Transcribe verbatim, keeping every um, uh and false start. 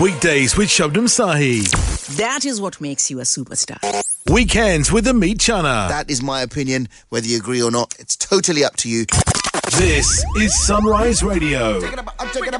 Weekdays with Shabnam Sahi. That is what makes you a superstar. Weekends with Amit Chana. That is my opinion. Whether you agree or not, it's totally up to you. This is Sunrise Radio. I'm taking a